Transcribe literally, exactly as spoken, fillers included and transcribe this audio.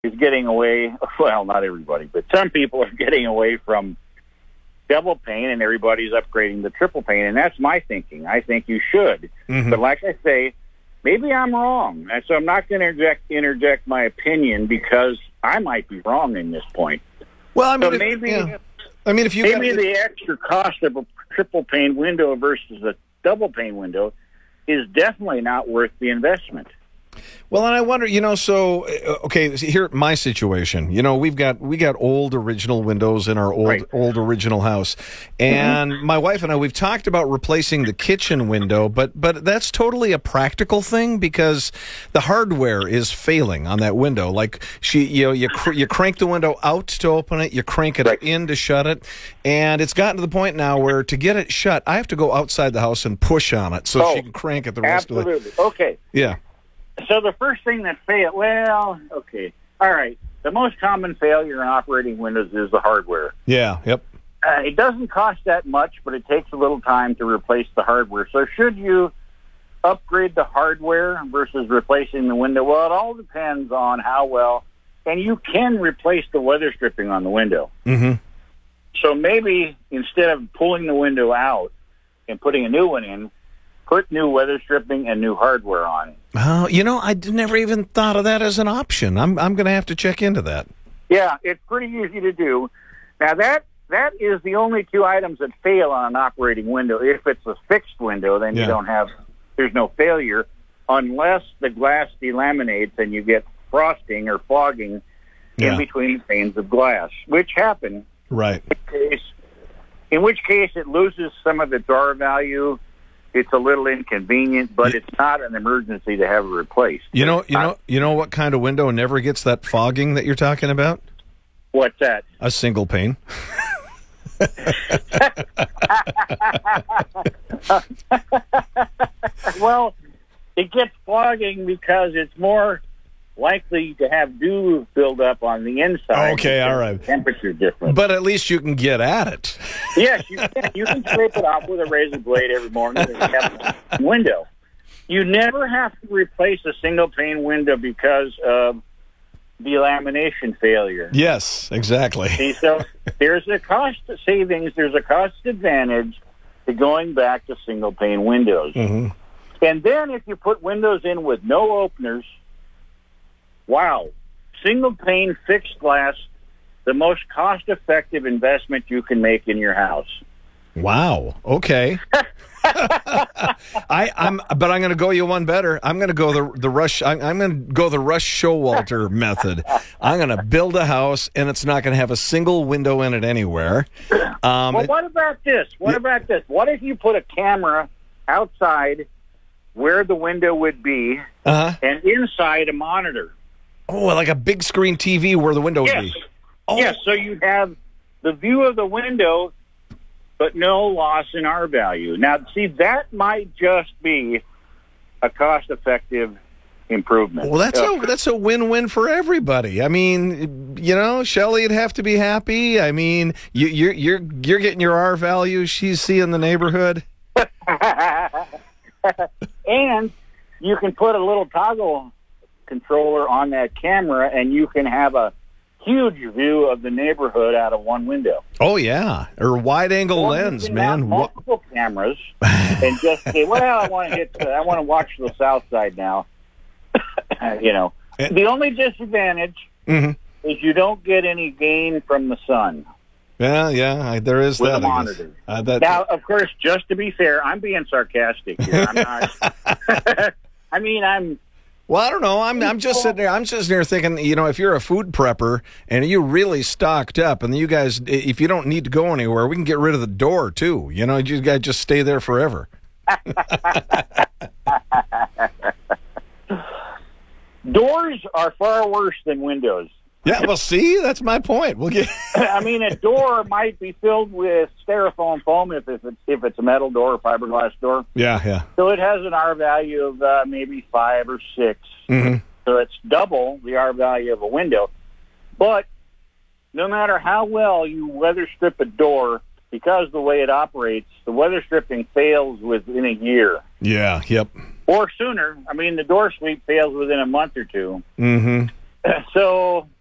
is getting away, well, not everybody, but some people are getting away from double pane and everybody's upgrading to triple pane, and that's my thinking. I think you should. Mm-hmm. But like I say, maybe I'm wrong, and so I'm not going to interject, interject my opinion because I might be wrong in this point. Well, I mean, so if, maybe, yeah. I mean, if you maybe got, the extra cost of a triple pane window versus a double pane window is definitely not worth the investment. Well, and I wonder, you know, so, okay, here, my situation, you know, we've got, we got old original windows in our old, right. old original house. And mm-hmm. my wife and I, we've talked about replacing the kitchen window, but, but that's totally a practical thing because the hardware is failing on that window. Like she, you know, you, cr- you crank the window out to open it, you crank it right. in to shut it. And it's gotten to the point now where to get it shut, I have to go outside the house and push on it so oh, she can crank it the rest absolutely. of the way. Okay. Yeah. So the first thing that failed, well, okay, all right. The most common failure in operating Windows is the hardware. Yeah, yep. Uh, it doesn't cost that much, but it takes a little time to replace the hardware. So should you upgrade the hardware versus replacing the window? Well, it all depends on how well, and you can replace the weather stripping on the window. Mm-hmm. So maybe instead of pulling the window out and putting a new one in, put new weather stripping and new hardware on. Oh, you know, I never even thought of that as an option. I'm I'm going to have to check into that. Yeah, it's pretty easy to do. Now, that that is the only two items that fail on an operating window. If it's a fixed window, then yeah. you don't have, there's no failure, unless the glass delaminates and you get frosting or fogging yeah. in between the panes of glass, which happen. Right. In which case, in which case it loses some of its R value. It's a little inconvenient, but it's not an emergency to have it replaced. You know, you know, you know what kind of window never gets that fogging that you're talking about? What's that? A single pane. Well, it gets fogging because it's more likely to have dew build up on the inside. Okay, all right. Temperature difference. But at least you can get at it. Yes, you can. You can scrape it off with a razor blade every morning and have a window. You never have to replace a single pane window because of delamination failure. Yes, exactly. See, so there's a cost savings, there's a cost advantage to going back to single pane windows. Mm-hmm. And then if you put windows in with no openers, wow, single pane fixed glass, the most cost-effective investment you can make in your house. Wow. Okay. I, I'm, but I'm going to go you one better. I'm going to go the the Rush. I'm, I'm going to go the Rush Showalter method. I'm going to build a house, and it's not going to have a single window in it anywhere. Um, well, what about this? What yeah. about this? What if you put a camera outside where the window would be, uh-huh. and inside a monitor? Oh, like a big screen T V where the window yes. would be. Oh. Yes, so you have the view of the window, but no loss in R value. Now, see, that might just be a cost-effective improvement. Well, that's a that's a win-win for everybody. I mean, you know, Shelley'd have to be happy. I mean, you, you're you're you're getting your R value. She's seeing the neighborhood. And you can put a little toggle controller on that camera, and you can have a huge view of the neighborhood out of one window. Oh yeah, or wide-angle or lens, man. Multiple cameras, and just say, "Well, I want to hit. Uh, I want to watch the south side now." You know, it, the only disadvantage mm-hmm. is you don't get any gain from the sun. Yeah, yeah, there is with that. The monitor. Uh, that, now, of course, just to be fair, I'm being sarcastic here. I'm not. I mean, I'm. Well, I don't know. I'm I'm just sitting there. I'm just sitting there thinking, you know, if you're a food prepper and you really stocked up, and you guys, if you don't need to go anywhere, we can get rid of the door too. You know, you guys just stay there forever. Doors are far worse than windows. Yeah, well, see, that's my point. We'll get. I mean, a door might be filled with styrofoam foam if it's if it's a metal door or fiberglass door. Yeah, yeah. So it has an R value of uh, maybe five or six. Mm-hmm. So it's double the R value of a window. But no matter how well you weather strip a door, because of the way it operates, the weather stripping fails within a year. Yeah. Yep. Or sooner. I mean, the door sweep fails within a month or two. Mm-hmm. so